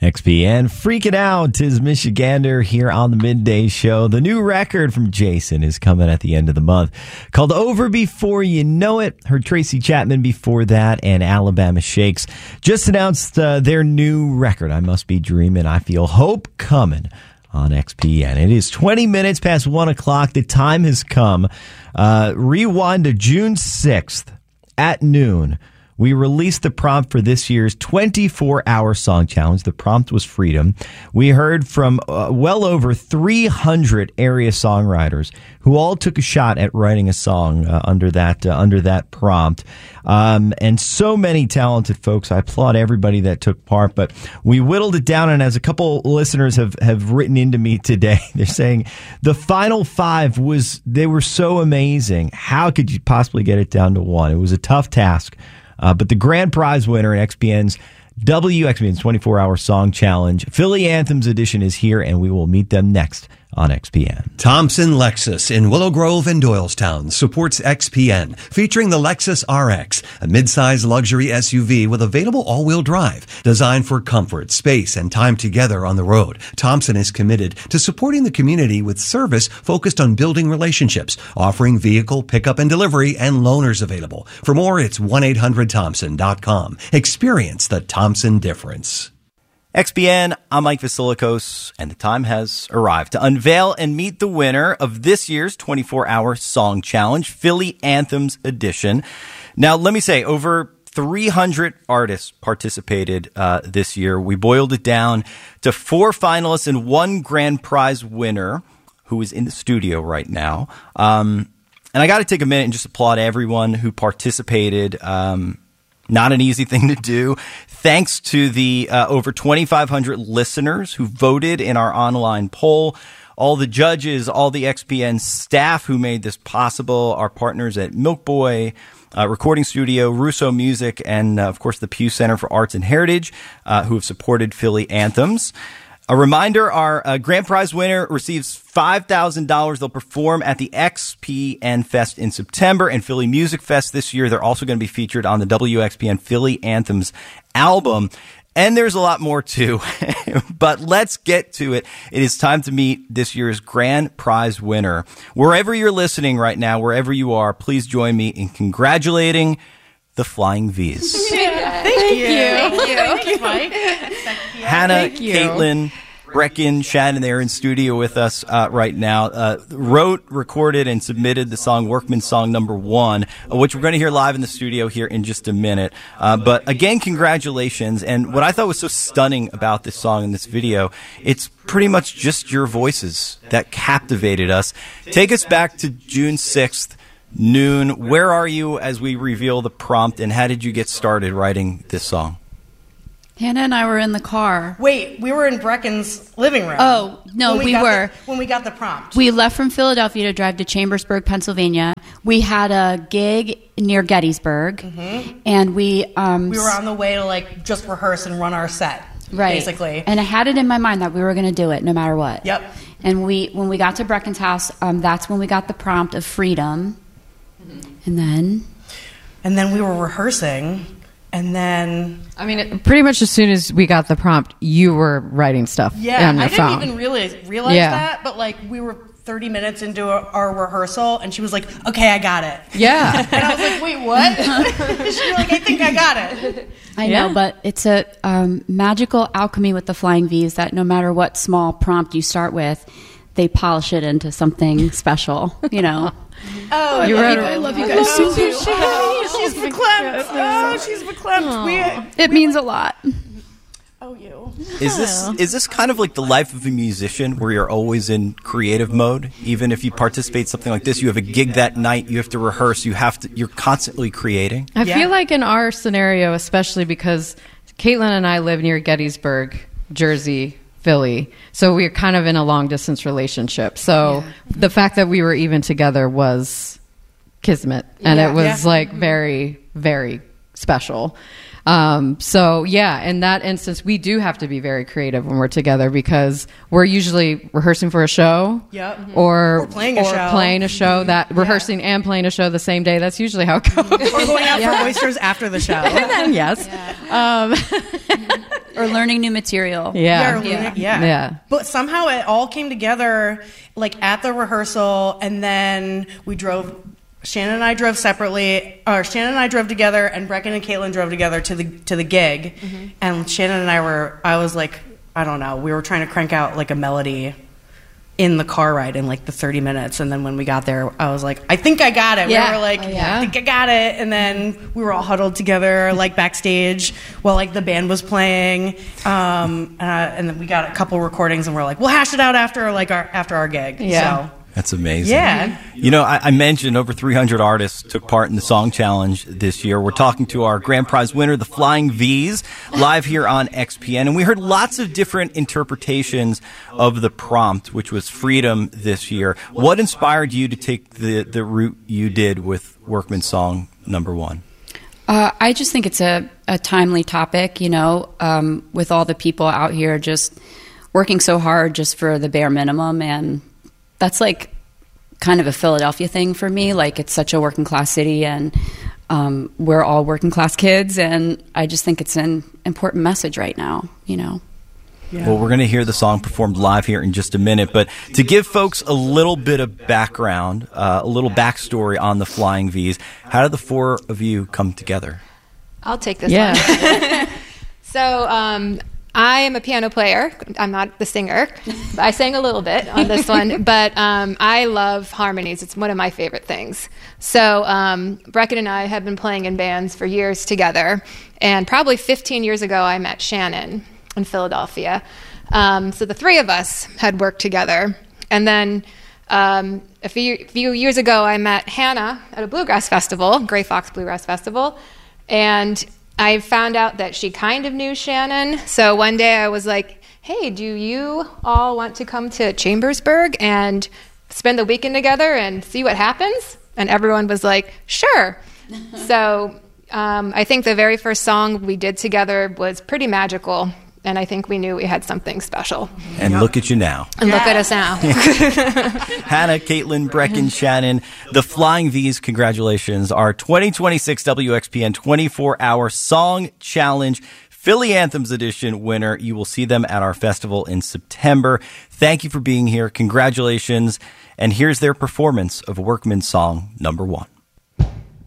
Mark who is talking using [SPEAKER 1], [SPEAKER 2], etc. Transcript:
[SPEAKER 1] XPN freaking out. 'Tis Michigander here on the Midday Show. The new record from Jason is coming at the end of the month, called Over Before You Know It. Heard Tracy Chapman before that, and Alabama Shakes just announced their new record, I Must Be Dreamin', I Feel Hope Coming, on XPN. It is 20 minutes past 1 o'clock. The time has come. Rewind to June 6th at noon. We released the prompt for this year's 24-hour song challenge. The prompt was freedom. We heard from well over 300 area songwriters who all took a shot at writing a song under that prompt. And so many talented folks. I applaud everybody that took part, but we whittled it down, and as a couple listeners have written into me today, they're saying the final five they were so amazing. How could you possibly get it down to one? It was a tough task. But the grand prize winner in XPN's 24-hour song challenge, Philly Anthems edition, is here, and we will meet them next on XPN.
[SPEAKER 2] Thompson Lexus in Willow Grove and Doylestown supports XPN, featuring the Lexus RX, a midsize luxury SUV with available all-wheel drive, designed for comfort, space, and time together on the road. Thompson is committed to supporting the community with service focused on building relationships, offering vehicle pickup and delivery, and loaners available. For more, it's 1-800-THOMPSON.com. Experience the Thompson difference.
[SPEAKER 1] XPN, I'm Mike Vasilikos, and the time has arrived to unveil and meet the winner of this year's 24-hour song challenge, Philly Anthems edition. Now, let me say, over 300 artists participated this year. We boiled it down to 4 finalists and 1 grand prize winner who is in the studio right now. And I got to take a minute and just applaud everyone who participated. Not an easy thing to do. Thanks to the over 2,500 listeners who voted in our online poll, all the judges, all the XPN staff who made this possible, our partners at Milk Boy Recording Studio, Russo Music, and of course the Pew Center for Arts and Heritage, who have supported Philly Anthems. A reminder, our grand prize winner receives $5,000. They'll perform at the XPN Fest in September and Philly Music Fest this year. They're also going to be featured on the WXPN Philly Anthems album. And there's a lot more too. But let's get to it. It is time to meet this year's grand prize winner. Wherever you're listening right now, wherever you are, please join me in congratulating the Flying V's.
[SPEAKER 3] Thank you, Mike.
[SPEAKER 1] Hannah, Caitlin, Brecken, Shannon, they're in studio with us right now. Wrote, recorded, and submitted the song Workman's Song number 1, which we're going to hear live in the studio here in just a minute. But again, congratulations. And what I thought was so stunning about this song and this video, it's pretty much just your voices that captivated us. Take us back to June 6th. Noon. Where are you as we reveal the prompt, and how did you get started writing this song?
[SPEAKER 4] Hannah and I were in the car.
[SPEAKER 3] Wait, we were in Brecken's living room.
[SPEAKER 4] Oh, no, we were.
[SPEAKER 3] When we got the prompt.
[SPEAKER 4] We left from Philadelphia to drive to Chambersburg, Pennsylvania. We had a gig near Gettysburg, and we were
[SPEAKER 3] on the way to just rehearse and run our set.
[SPEAKER 4] Right.
[SPEAKER 3] Basically.
[SPEAKER 4] And I had it in my mind that we were going to do it no matter what.
[SPEAKER 3] Yep.
[SPEAKER 4] And when we got to Brecken's house, that's when we got the prompt of freedom. And then we were rehearsing, and then...
[SPEAKER 5] I mean, pretty much as soon as we got the prompt, you were writing stuff on your phone.
[SPEAKER 3] I didn't even realize that, but we were 30 minutes into our rehearsal, and she was like, okay, I got it.
[SPEAKER 5] Yeah.
[SPEAKER 3] And I was like, wait, what? She's like, I think I got it.
[SPEAKER 4] I know, but it's a magical alchemy with the Flying V's that no matter what small prompt you start with, they polish it into something special,
[SPEAKER 3] Oh,
[SPEAKER 4] I love you guys so much.
[SPEAKER 3] She's verklempt. Oh, she's verklempt.
[SPEAKER 4] It means a lot.
[SPEAKER 3] Oh, you.
[SPEAKER 1] Is this kind of like the life of a musician, where you're always in creative mode? Even if you participate in something like this, you have a gig that night, you have to rehearse, you're constantly creating.
[SPEAKER 5] I feel like in our scenario, especially because Caitlin and I live near Gettysburg, Jersey, Philly, so we're kind of in a long distance relationship. So the fact that we were even together was kismet, and it was very, very special. So in that instance, we do have to be very creative when we're togetger, because we're usually rehearsing for a show, or playing a show. That rehearsing and playing a show the same day. That's usually how it goes.
[SPEAKER 3] Or going out for oysters after the show.
[SPEAKER 5] And then,
[SPEAKER 4] Or learning new material.
[SPEAKER 5] Yeah.
[SPEAKER 3] But somehow it all came together like at the rehearsal, and then Shannon and I drove separately, or Shannon and I drove together, and Brecken and Caitlin drove together to the gig. Mm-hmm. And Shannon and I was like, I don't know, we were trying to crank out like a melody in the car ride in like the 30 minutes. And then when we got there, I was like, I think I got it.
[SPEAKER 4] Yeah.
[SPEAKER 3] We were like, I think I got it. And then we were all huddled together like backstage while like the band was playing. And then we got a couple recordings, and we're like, we'll hash it out after our gig.
[SPEAKER 5] Yeah.
[SPEAKER 3] So.
[SPEAKER 1] That's amazing.
[SPEAKER 3] Yeah.
[SPEAKER 1] You know, I mentioned over 300 artists took part in the Song Challenge this year. We're talking to our grand prize winner, the Flying V's, live here on XPN. And we heard lots of different interpretations of the prompt, which was freedom this year. What inspired you to take the route you did with Workman's Song #1?
[SPEAKER 4] I just think it's a timely topic, with all the people out here just working so hard just for the bare minimum. And that's like kind of a Philadelphia thing for me. Like, it's such a working class city, and we're all working class kids, and I just think it's an important message right now, Yeah.
[SPEAKER 1] Well, we're going to hear the song performed live here in just a minute, but to give folks a little bit of background, a little backstory on the Flying V's, how did the four of you come together?
[SPEAKER 6] I'll take this one. So, I am a piano player. I'm not the singer. I sang a little bit on this one, but I love harmonies. It's one of my favorite things. So Brecken and I have been playing in bands for years together, and probably 15 years ago I met Shannon in Philadelphia. So the three of us had worked together, and then a few years ago I met Hannah at a bluegrass festival, Gray Fox Bluegrass Festival, and I found out that she kind of knew Shannon. So one day I was like, hey, do you all want to come to Chambersburg and spend the weekend together and see what happens? And everyone was like, sure. So I think the very first song we did together was pretty magical. And I think we knew we had something special.
[SPEAKER 1] And look at you now.
[SPEAKER 6] And look at us now.
[SPEAKER 1] Hannah, Caitlin, Brecken, Shannon, the Flying V's, congratulations. Our 2026 WXPN 24-hour Song Challenge Philly Anthems Edition winner. You will see them at our festival in September. Thank you for being here. Congratulations. And here's their performance of Workman's Song #1.